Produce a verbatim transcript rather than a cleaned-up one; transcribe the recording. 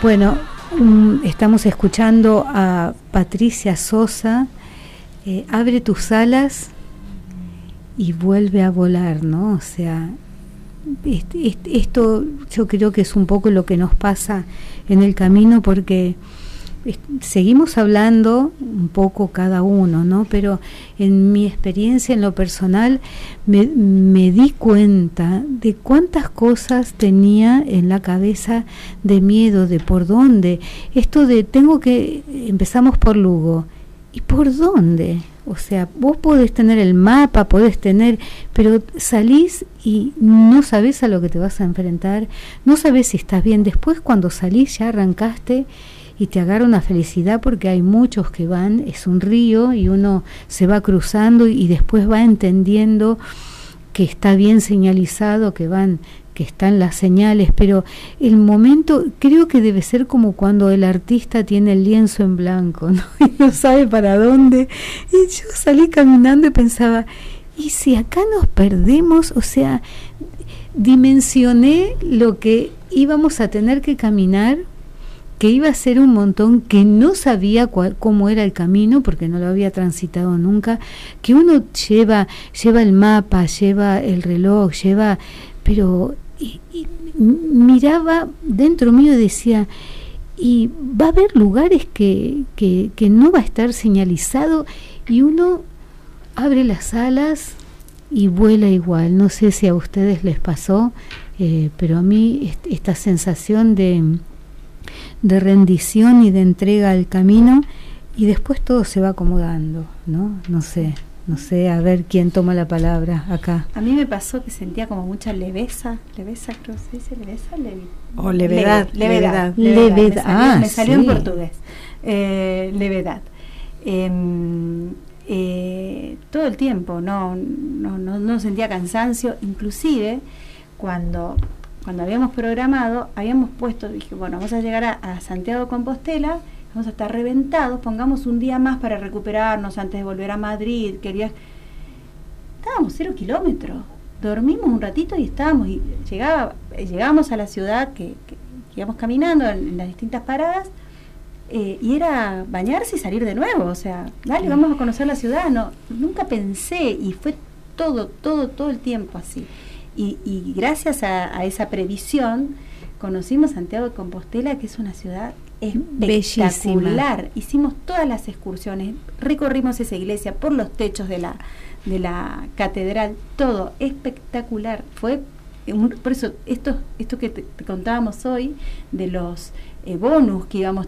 Bueno, um, estamos escuchando a Patricia Sosa, eh, Abre tus alas y vuelve a volar, ¿no? O sea, este, este, esto yo creo que es un poco lo que nos pasa en el camino, porque seguimos hablando un poco cada uno, ¿no? Pero en mi experiencia, en lo personal, me, me di cuenta de cuántas cosas tenía en la cabeza de miedo, de por dónde. Esto de tengo que, empezamos por Lugo, ¿y por dónde? O sea, vos podés tener el mapa, podés tener, pero salís y no sabés a lo que te vas a enfrentar, no sabés si estás bien. Después, cuando salís, ya arrancaste y te agarra una felicidad, porque hay muchos que van, es un río y uno se va cruzando y después va entendiendo que está bien señalizado, que van, que están las señales, pero el momento creo que debe ser como cuando el artista tiene el lienzo en blanco, ¿no? Y no sabe para dónde. Y yo salí caminando y pensaba, ¿y si acá nos perdemos? O sea, dimensioné lo que íbamos a tener que caminar, que iba a ser un montón, que no sabía cuál, cómo era el camino, porque no lo había transitado nunca, que uno lleva, lleva el mapa, lleva el reloj, lleva, pero y, y miraba dentro mío y decía, y va a haber lugares que, que, que no va a estar señalizado, y uno abre las alas y vuela igual. No sé si a ustedes les pasó, eh, pero a mí est- esta sensación de de rendición y de entrega al camino, y después todo se va acomodando, ¿no? No sé, no sé, a ver quién toma la palabra acá. A mí me pasó que sentía como mucha leveza, leveza creo que se dice, leveza, levi, o levedad, leve, levedad, levedad, levedad, levedad, me salió, ah, me salió sí. en portugués, eh, levedad, eh, eh, todo el tiempo, no, no, no, no sentía cansancio, inclusive cuando Cuando habíamos programado, habíamos puesto, dije, bueno, vamos a llegar a, a Santiago de Compostela, vamos a estar reventados, pongamos un día más para recuperarnos antes de volver a Madrid. Quería, estábamos cero kilómetros, dormimos un ratito y estábamos, y llegaba, llegamos a la ciudad, que, que, que íbamos caminando en, en las distintas paradas, eh, y era bañarse y salir de nuevo, o sea, dale, vamos a conocer la ciudad. No, nunca pensé, y fue todo, todo, todo el tiempo así. Y, y gracias a, a esa previsión conocimos Santiago de Compostela, que es una ciudad espectacular. Bellísima. Hicimos todas las excursiones, recorrimos esa iglesia por los techos de la de la catedral, todo espectacular. Fue un, por eso esto esto que te, te contábamos hoy de los eh, bonus que íbamos